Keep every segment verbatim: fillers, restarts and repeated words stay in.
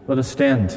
Let us stand.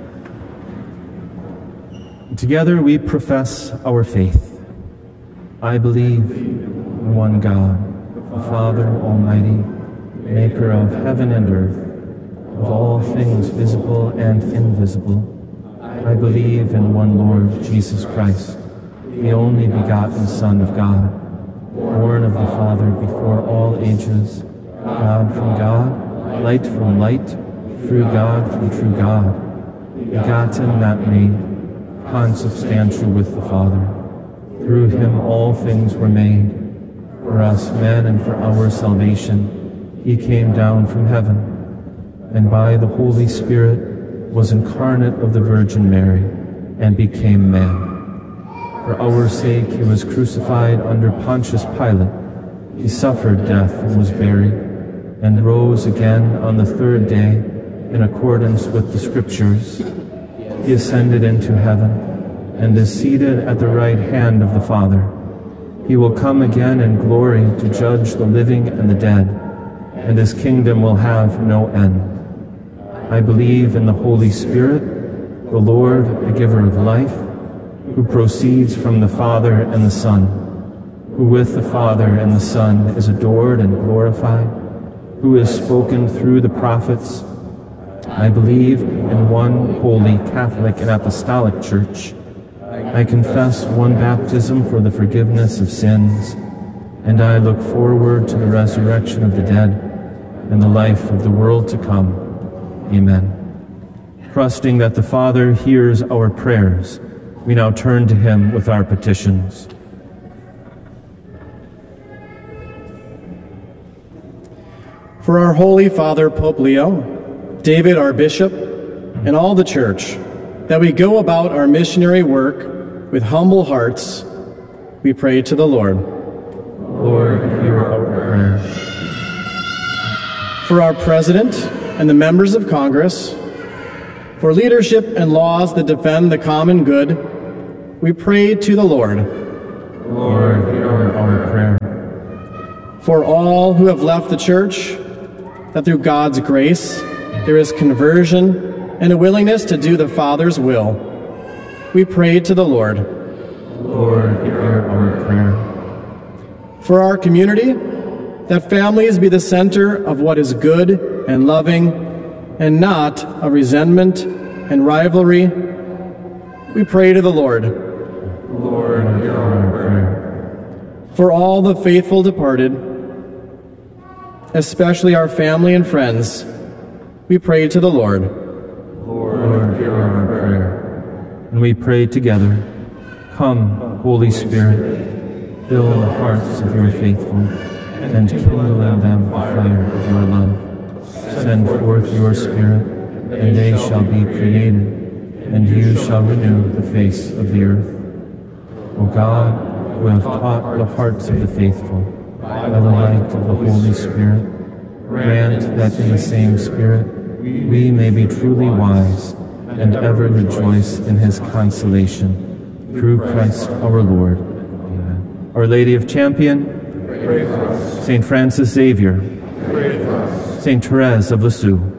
Together we profess our faith. I believe in one God, the Father Almighty, maker of heaven and earth, of all things visible and invisible. I believe in one Lord Jesus Christ, the only begotten Son of God, born of the Father before all ages, God from God, light from light, true God from true God, begotten, not made, consubstantial with the Father. Through him all things were made. For us men and for our salvation, he came down from heaven, and by the Holy Spirit was incarnate of the Virgin Mary, and became man. For our sake he was crucified under Pontius Pilate. He suffered death and was buried, and rose again on the third day, in accordance with the Scriptures. He ascended into heaven, and is seated at the right hand of the Father. He will come again in glory to judge the living and the dead, and his kingdom will have no end. I believe in the Holy Spirit, the Lord, the giver of life, who proceeds from the Father and the Son, who with the Father and the Son is adored and glorified, who is spoken through the prophets. I believe in one holy Catholic and Apostolic Church. I confess one baptism for the forgiveness of sins, and I look forward to the resurrection of the dead and the life of the world to come. Amen. Trusting that the Father hears our prayers, we now turn to him with our petitions. For our Holy Father, Pope Leo, David, our Bishop, and all the Church, that we go about our missionary work with humble hearts, we pray to the Lord. Lord, hear our prayer. For our President and the members of Congress, for leadership and laws that defend the common good, we pray to the Lord. Lord, hear our prayer. For all who have left the Church, that through God's grace there is conversion and a willingness to do the Father's will, we pray to the Lord. Lord, hear our prayer. For our community, that families be the center of what is good and loving, and not of resentment and rivalry, we pray to the Lord. Lord, hear our prayer. For all the faithful departed, especially our family and friends, we pray to the Lord. Lord, hear our prayer. And we pray together. Come, Holy Spirit, fill the hearts of your faithful, and kindle in them the fire of your love. Send forth your Spirit, and they shall be created, and you shall renew the face of the earth. O God, who have taught the hearts of the faithful by the light of the Holy Spirit, grant that in the same Spirit we may be truly wise and ever rejoice in his consolation. Through Christ our Lord. Amen. Our Lady of Champion, Saint Francis Xavier, Saint Therese of Lisieux,